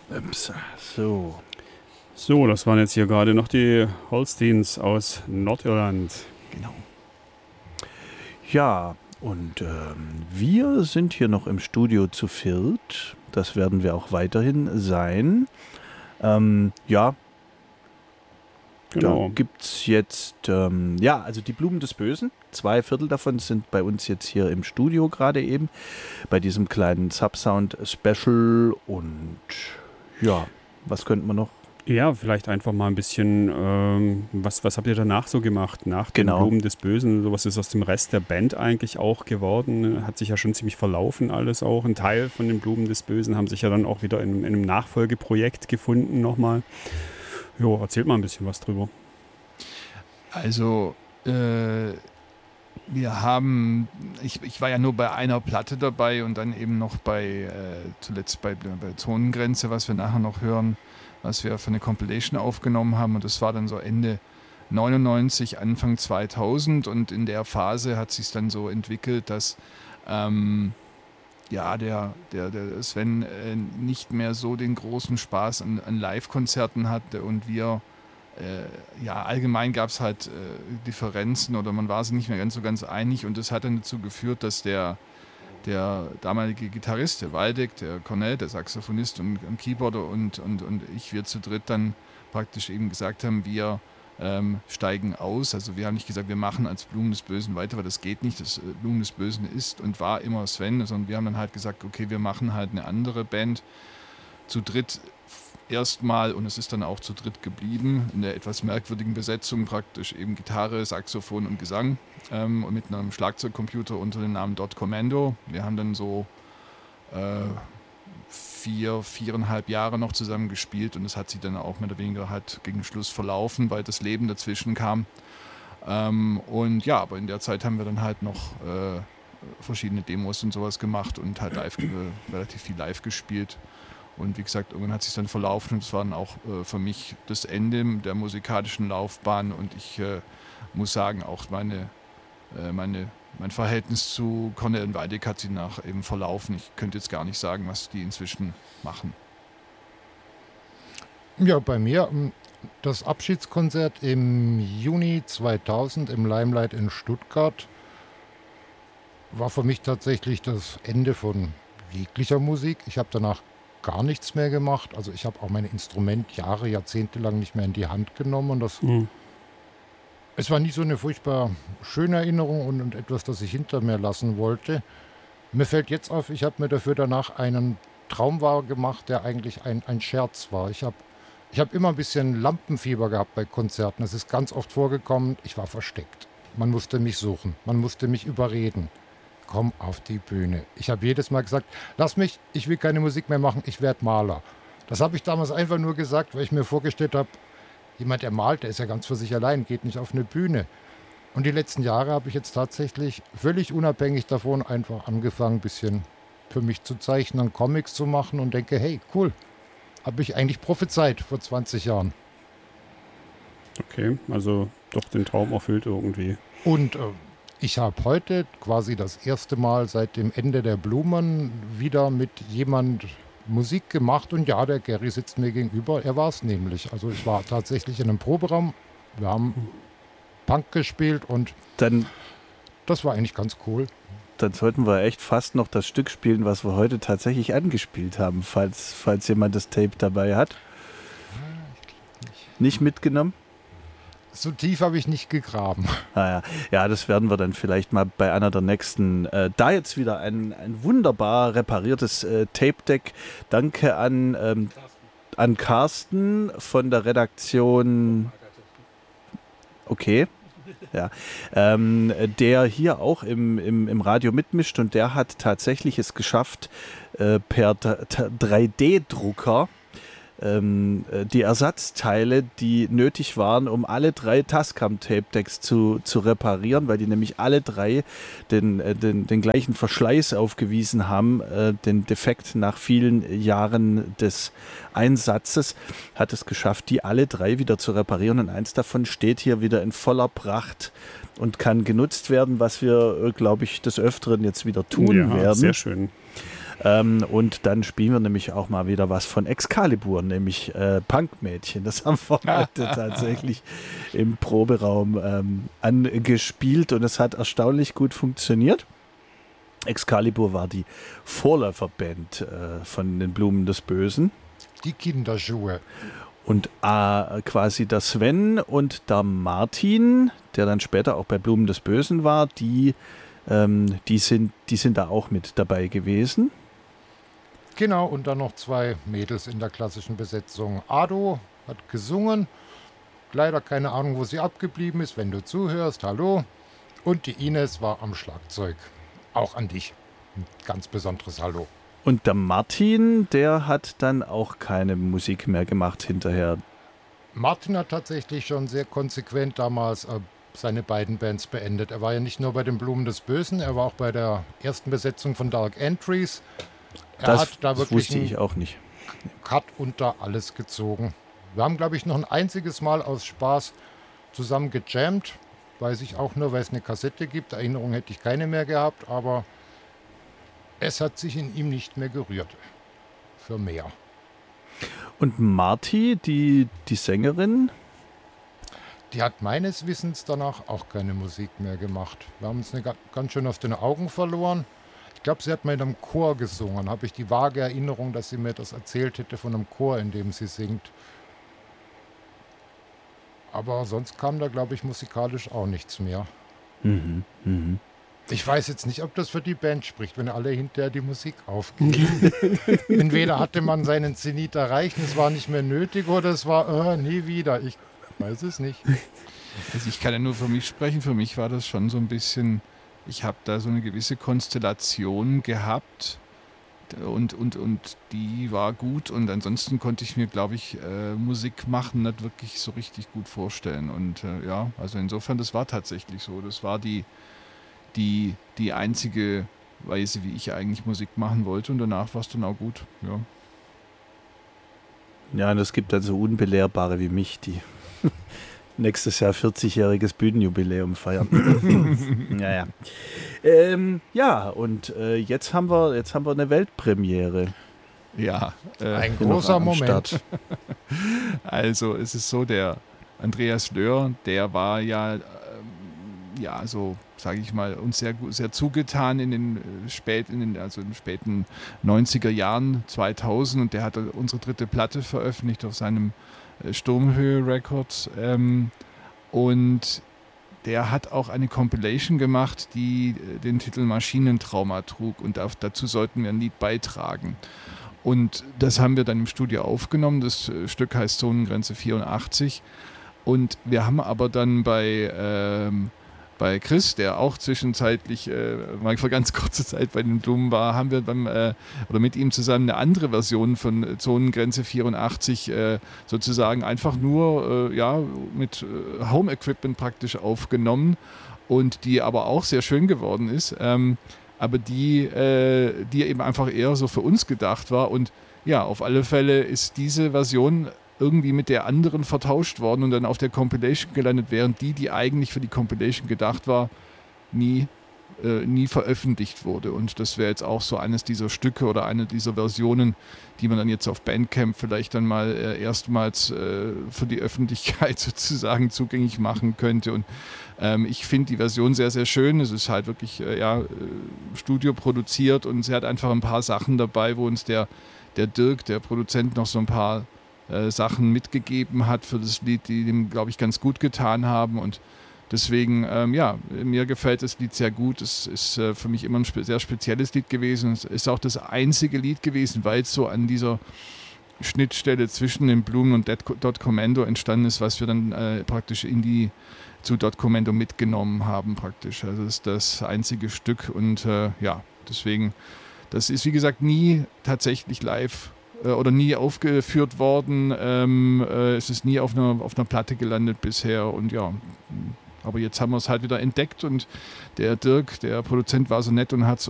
So. So, das waren jetzt hier gerade noch die Holsteins aus Nordirland. Genau. Ja, und wir sind hier noch im Studio zu viert. Das werden wir auch weiterhin sein. Ja, Genau. da gibt es jetzt, also die Blumen des Bösen. 2/4 davon sind bei uns jetzt hier im Studio gerade eben. Bei diesem kleinen Subsound-Special. Und ja, was könnten wir noch? Ja, vielleicht einfach mal ein bisschen, was habt ihr danach so gemacht? Nach den Genau. Blumen des Bösen, sowas ist aus dem Rest der Band eigentlich auch geworden. Hat sich ja schon ziemlich verlaufen alles auch. Ein Teil von den Blumen des Bösen haben sich ja dann auch wieder in einem Nachfolgeprojekt gefunden nochmal. Jo, erzählt mal ein bisschen was drüber. Also, wir haben, ich war ja nur bei einer Platte dabei und dann eben noch zuletzt bei Zonengrenze, was wir nachher noch hören, was wir für eine Compilation aufgenommen haben. Und das war dann so Ende 99, Anfang 2000. Und in der Phase hat sich dann so entwickelt, dass der Sven nicht mehr so den großen Spaß an Live-Konzerten hatte und wir allgemein gab es halt Differenzen oder man war sich nicht mehr ganz einig und das hat dann dazu geführt, dass der damalige Gitarrist, der Waldeck, der Cornell, der Saxophonist und Keyboarder und wir zu dritt dann praktisch eben gesagt haben, wir steigen aus. Also wir haben nicht gesagt, wir machen als Blumen des Bösen weiter, weil das geht nicht. Das Blumen des Bösen ist und war immer Sven, sondern wir haben dann halt gesagt, okay, wir machen halt eine andere Band zu dritt erstmal und es ist dann auch zu dritt geblieben, in der etwas merkwürdigen Besetzung praktisch eben Gitarre, Saxophon und Gesang und mit einem Schlagzeugcomputer unter dem Namen Dot Commando. Wir haben dann so 4,5 Jahre noch zusammen gespielt und es hat sich dann auch mehr oder weniger halt gegen Schluss verlaufen, weil das Leben dazwischen kam. Aber in der Zeit haben wir dann halt noch verschiedene Demos und sowas gemacht und halt relativ viel live gespielt. Und wie gesagt, irgendwann hat es sich dann verlaufen und es war dann auch für mich das Ende der musikalischen Laufbahn und ich muss sagen, auch mein Verhältnis zu Cornell und Waldeck hat sich nach eben verlaufen. Ich könnte jetzt gar nicht sagen, was die inzwischen machen. Ja, bei mir das Abschiedskonzert im Juni 2000 im Limelight in Stuttgart war für mich tatsächlich das Ende von jeglicher Musik. Ich habe danach gar nichts mehr gemacht. Also ich habe auch mein Instrument Jahrzehnte lang nicht mehr in die Hand genommen und es war nicht so eine furchtbar schöne Erinnerung und etwas, das ich hinter mir lassen wollte. Mir fällt jetzt auf, ich habe mir dafür danach einen Traum wahr gemacht, der eigentlich ein Scherz war. Ich hab immer ein bisschen Lampenfieber gehabt bei Konzerten. Es ist ganz oft vorgekommen, ich war versteckt. Man musste mich suchen, man musste mich überreden. Komm auf die Bühne. Ich habe jedes Mal gesagt, lass mich, ich will keine Musik mehr machen, ich werde Maler. Das habe ich damals einfach nur gesagt, weil ich mir vorgestellt habe, jemand, der malt, der ist ja ganz für sich allein, geht nicht auf eine Bühne. Und die letzten Jahre habe ich jetzt tatsächlich völlig unabhängig davon einfach angefangen, ein bisschen für mich zu zeichnen, Comics zu machen und denke, hey, cool, habe ich eigentlich prophezeit vor 20 Jahren. Okay, also doch den Traum erfüllt irgendwie. Und ich habe heute quasi das erste Mal seit dem Ende der Blumen wieder mit jemand Musik gemacht und ja, der Gary sitzt mir gegenüber, er war es nämlich. Also ich war tatsächlich in einem Proberaum, wir haben Punk gespielt und Dann das war eigentlich ganz cool. Dann sollten wir echt fast noch das Stück spielen, was wir heute tatsächlich angespielt haben, falls jemand das Tape dabei hat. Nicht mitgenommen? So tief habe ich nicht gegraben. Ja, das werden wir dann vielleicht mal bei einer der nächsten. Da jetzt wieder ein wunderbar repariertes Tape-Deck. Danke an Carsten von der Redaktion. Okay. Ja, der hier auch im Radio mitmischt und der hat tatsächlich es geschafft, per 3D-Drucker die Ersatzteile, die nötig waren, um alle 3 Tascam-Tape-Decks zu reparieren, weil die nämlich alle 3 den gleichen Verschleiß aufgewiesen haben, den Defekt nach vielen Jahren des Einsatzes, hat es geschafft, die alle 3 wieder zu reparieren und eins davon steht hier wieder in voller Pracht und kann genutzt werden, was wir, glaube ich, des Öfteren jetzt wieder tun werden. Sehr schön. Und dann spielen wir nämlich auch mal wieder was von Excalibur, nämlich Punkmädchen. Das haben wir heute tatsächlich im Proberaum angespielt und es hat erstaunlich gut funktioniert. Excalibur war die Vorläuferband von den Blumen des Bösen. Die Kinderschuhe. Und quasi der Sven und der Martin, der dann später auch bei Blumen des Bösen war, die sind da auch mit dabei gewesen. Genau, und dann noch 2 Mädels in der klassischen Besetzung. Ado hat gesungen, leider keine Ahnung, wo sie abgeblieben ist. Wenn du zuhörst, hallo. Und die Ines war am Schlagzeug. Auch an dich. Ein ganz besonderes Hallo. Und der Martin, der hat dann auch keine Musik mehr gemacht hinterher. Martin hat tatsächlich schon sehr konsequent damals seine beiden Bands beendet. Er war ja nicht nur bei den Blumen des Bösen, er war auch bei der ersten Besetzung von Dark Entries. Das wusste ich auch nicht. Cut unter alles gezogen. Wir haben, glaube ich, noch ein einziges Mal aus Spaß zusammen gejammt. Weiß ich auch nur, weil es eine Kassette gibt. Erinnerung hätte ich keine mehr gehabt, aber es hat sich in ihm nicht mehr gerührt. Für mehr. Und Marti, die Sängerin? Die hat meines Wissens danach auch keine Musik mehr gemacht. Wir haben uns ganz schön aus den Augen verloren. Ich glaube, sie hat mal in einem Chor gesungen. Habe ich die vage Erinnerung, dass sie mir das erzählt hätte von einem Chor, in dem sie singt. Aber sonst kam da, glaube ich, musikalisch auch nichts mehr. Ich weiß jetzt nicht, ob das für die Band spricht, wenn alle hinterher die Musik aufgeben. Entweder hatte man seinen Zenit erreicht, es war nicht mehr nötig, oder es war nie wieder. Ich weiß es nicht. Also ich kann ja nur für mich sprechen. Für mich war das schon so ein bisschen, ich habe da so eine gewisse Konstellation gehabt und die war gut. Und ansonsten konnte ich mir, glaube ich, Musik machen nicht wirklich so richtig gut vorstellen. Und ja, also insofern, das war tatsächlich so. Das war die einzige Weise, wie ich eigentlich Musik machen wollte. Und danach war es dann auch gut. Ja. Ja, und es gibt dann so Unbelehrbare wie mich, die nächstes Jahr 40-jähriges Bühnenjubiläum feiern. Naja. Ja, und jetzt haben wir eine Weltpremiere. Ja. Ein großer Moment. Also es ist so, der Andreas Löhr, der war ja so, sage ich mal, uns sehr, sehr zugetan in den späten 90er Jahren, 2000, und der hat unsere 3. Platte veröffentlicht auf seinem Sturmhöhe Records, und der hat auch eine Compilation gemacht, die den Titel Maschinentrauma trug, und dazu sollten wir ein Lied beitragen. Und das haben wir dann im Studio aufgenommen. Das Stück heißt Zonengrenze 84, und wir haben aber dann bei Chris, der auch zwischenzeitlich mal für ganz kurze Zeit bei den Blumen war, haben wir mit ihm zusammen eine andere Version von Zonengrenze 84 sozusagen einfach nur mit Home Equipment praktisch aufgenommen, und die aber auch sehr schön geworden ist, aber die eben einfach eher so für uns gedacht war. Und ja, auf alle Fälle ist diese Version irgendwie mit der anderen vertauscht worden und dann auf der Compilation gelandet, während die eigentlich für die Compilation gedacht war, nie veröffentlicht wurde. Und das wäre jetzt auch so eines dieser Stücke oder eine dieser Versionen, die man dann jetzt auf Bandcamp vielleicht dann mal erstmals für die Öffentlichkeit sozusagen zugänglich machen könnte. Und ich finde die Version sehr, sehr schön. Es ist halt wirklich Studio produziert, und sie hat einfach ein paar Sachen dabei, wo uns der Dirk, der Produzent, noch so ein paar Sachen mitgegeben hat für das Lied, die dem, glaube ich, ganz gut getan haben. Und deswegen, mir gefällt das Lied sehr gut. Es ist für mich immer ein sehr spezielles Lied gewesen. Es ist auch das einzige Lied gewesen, weil es so an dieser Schnittstelle zwischen den Blumen und Dot Commando entstanden ist, was wir dann praktisch zu Dot Commando mitgenommen haben praktisch. Also das ist das einzige Stück, und deswegen, das ist wie gesagt nie tatsächlich live oder nie aufgeführt worden. Es ist nie auf einer Platte gelandet bisher, und ja, aber jetzt haben wir es halt wieder entdeckt, und der Dirk, der Produzent, war so nett und hat es